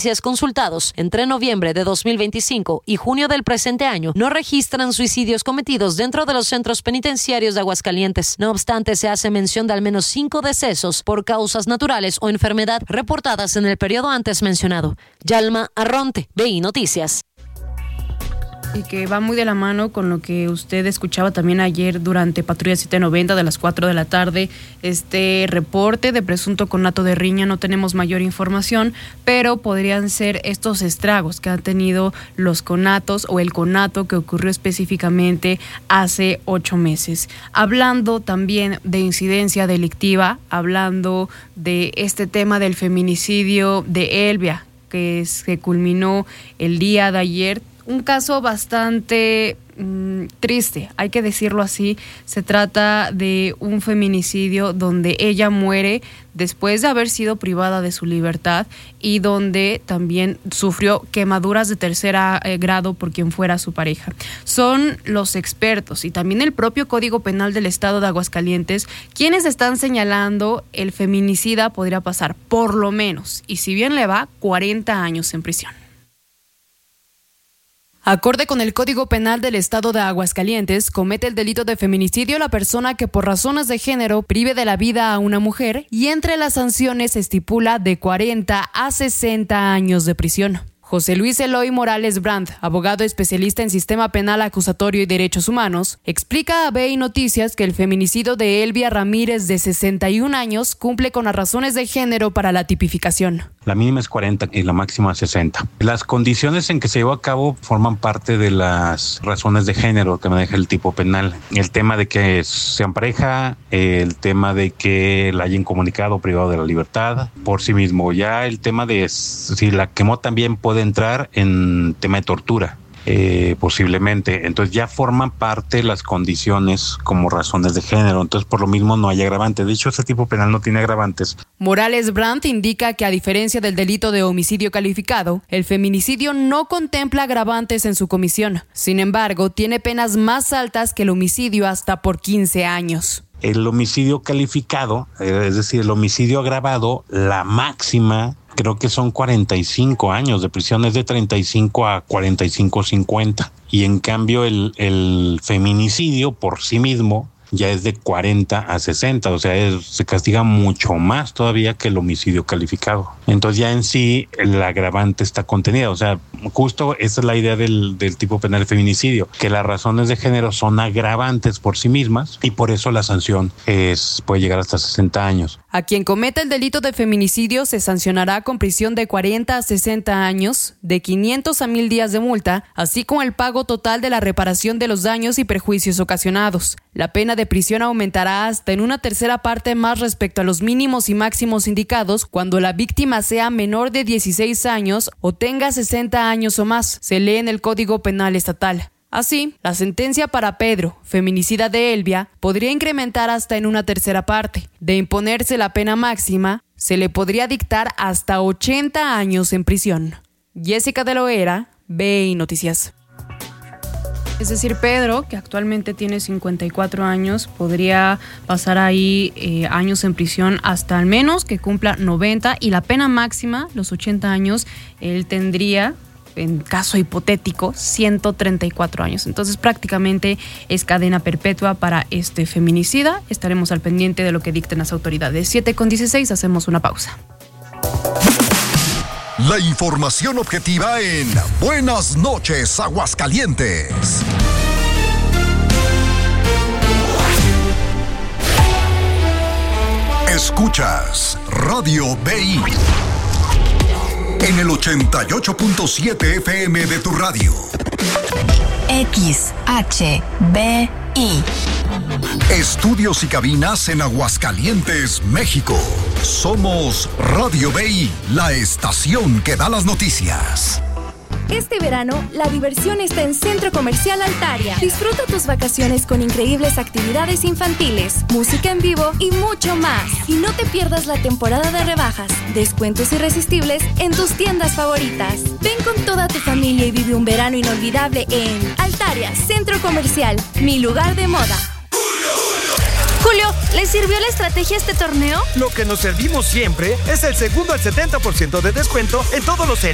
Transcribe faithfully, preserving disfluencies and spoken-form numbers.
policías consultados entre noviembre de dos mil veinticinco y junio del presente año no registran suicidios cometidos dentro de los centros penitenciarios de Aguascalientes. No obstante, se hace mención de al menos cinco decesos por causas naturales o enfermedad reportadas en el periodo antes mencionado. Yalma Arronte, B I Noticias. Y que va muy de la mano con lo que usted escuchaba también ayer durante Patrulla setecientos noventa de las cuatro de la tarde, este reporte de presunto conato de riña. No tenemos mayor información, pero podrían ser estos estragos que han tenido los conatos o el conato que ocurrió específicamente hace ocho meses. Hablando también de incidencia delictiva, hablando de este tema del feminicidio de Elvia, que se culminó el día de ayer. Un caso bastante mmm, triste, hay que decirlo así. Se trata de un feminicidio donde ella muere después de haber sido privada de su libertad y donde también sufrió quemaduras de tercer eh, grado por quien fuera su pareja. Son los expertos y también el propio Código Penal del Estado de Aguascalientes quienes están señalando el feminicida podría pasar por lo menos, y si bien le va, cuarenta años en prisión. Acorde con el Código Penal del Estado de Aguascalientes, comete el delito de feminicidio la persona que por razones de género prive de la vida a una mujer, y entre las sanciones se estipula de cuarenta a sesenta años de prisión. José Luis Eloy Morales Brandt, abogado especialista en sistema penal acusatorio y derechos humanos, explica a B I Noticias que el feminicidio de Elvia Ramírez, de sesenta y un años, cumple con las razones de género para la tipificación. La mínima es cuarenta y la máxima sesenta. Las condiciones en que se llevó a cabo forman parte de las razones de género que maneja el tipo penal. El tema de que sean pareja, el tema de que la hayan comunicado privado de la libertad por sí mismo. Ya el tema de si la quemó también puede entrar en tema de tortura. Eh, posiblemente, entonces ya forman parte las condiciones como razones de género, entonces por lo mismo no hay agravantes. De hecho, este tipo penal no tiene agravantes. Morales Brandt indica que a diferencia del delito de homicidio calificado, el feminicidio no contempla agravantes en su comisión. Sin embargo, tiene penas más altas que el homicidio, hasta por quince años. El homicidio calificado, es decir, el homicidio agravado, la máxima creo que son cuarenta y cinco años de prisión, es de treinta y cinco a cuarenta y cinco, cincuenta. Y en cambio el, el feminicidio por sí mismo ya es de cuarenta a sesenta, o sea, es, se castiga mucho más todavía que el homicidio calificado. Entonces ya en sí el agravante está contenida, o sea, justo esa es la idea del, del tipo penal de feminicidio, que las razones de género son agravantes por sí mismas y por eso la sanción es, puede llegar hasta sesenta años. A quien cometa el delito de feminicidio se sancionará con prisión de cuarenta a sesenta años, de quinientos a mil días de multa, así como el pago total de la reparación de los daños y perjuicios ocasionados. La pena de prisión aumentará hasta en una tercera parte más respecto a los mínimos y máximos indicados cuando la víctima sea menor de dieciséis años o tenga sesenta años o más, se lee en el Código Penal Estatal. Así, la sentencia para Pedro, feminicida de Elvia, podría incrementar hasta en una tercera parte. De imponerse la pena máxima, se le podría dictar hasta ochenta años en prisión. Jessica de Loera, B I Noticias. Es decir, Pedro, que actualmente tiene cincuenta y cuatro años, podría pasar ahí eh, años en prisión hasta al menos que cumpla noventa, y la pena máxima, los ochenta años, él tendría, en caso hipotético, ciento treinta y cuatro años. Entonces prácticamente es cadena perpetua para este feminicida. Estaremos al pendiente de lo que dicten las autoridades. siete con dieciséis, hacemos una pausa. La información objetiva en Buenas noches, Aguascalientes. Escuchas Radio B I en el ochenta y ocho punto siete F M de tu radio. X H B I. Estudios y cabinas en Aguascalientes, México. Somos Radio B I, la estación que da las noticias. Este verano, la diversión está en Centro Comercial Altaria. Disfruta tus vacaciones con increíbles actividades infantiles, música en vivo y mucho más. Y no te pierdas la temporada de rebajas, descuentos irresistibles en tus tiendas favoritas. Ven con toda tu familia y vive un verano inolvidable en Altaria, Centro Comercial, mi lugar de moda. Julio, ¿les sirvió la estrategia este torneo? Lo que nos servimos siempre es el segundo al setenta por ciento de descuento en todos los